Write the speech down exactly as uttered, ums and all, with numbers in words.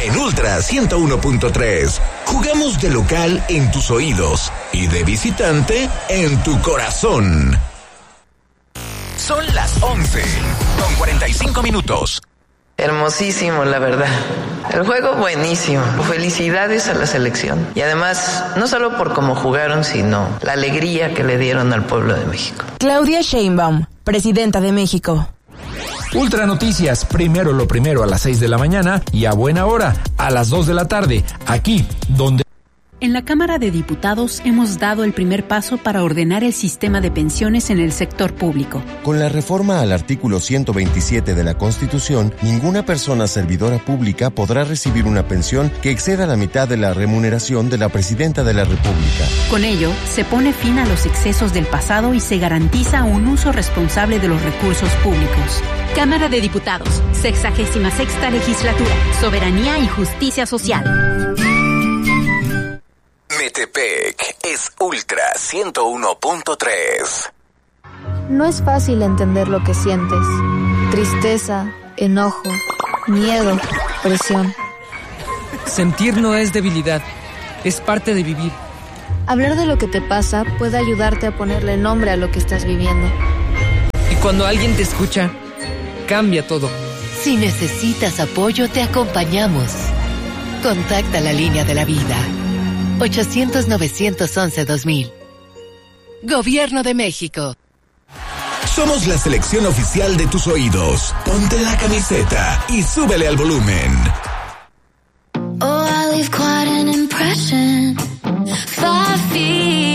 En Ultra ciento uno punto tres, jugamos de local en tus oídos y de visitante en tu corazón. Son las once con cuarenta y cinco minutos. Hermosísimo, la verdad. El juego buenísimo. Felicidades a la selección. Y además, no solo por cómo jugaron, sino la alegría que le dieron al pueblo de México. Claudia Sheinbaum, presidenta de México. Ultra Noticias, primero lo primero a las seis de la mañana y a buena hora, a las dos de la tarde, aquí, donde... En la Cámara de Diputados hemos dado el primer paso para ordenar el sistema de pensiones en el sector público. Con la reforma al artículo ciento veintisiete de la Constitución, ninguna persona servidora pública podrá recibir una pensión que exceda la mitad de la remuneración de la Presidenta de la República. Con ello, se pone fin a los excesos del pasado y se garantiza un uso responsable de los recursos públicos. Cámara de Diputados, sexagésima sexta legislatura, soberanía y justicia social. Metepec es Ultra ciento uno punto tres. No es fácil entender lo que sientes. Tristeza, enojo, miedo, presión. Sentir no es debilidad, es parte de vivir. Hablar de lo que te pasa puede ayudarte a ponerle nombre a lo que estás viviendo. Y cuando alguien te escucha, cambia todo. Si necesitas apoyo, te acompañamos. Contacta la línea de la vida. ochocientos, novecientos once, dos mil. Gobierno de México. Somos la selección oficial de tus oídos. Ponte la camiseta y súbele al volumen. Oh, I leave quite an impression. Five feet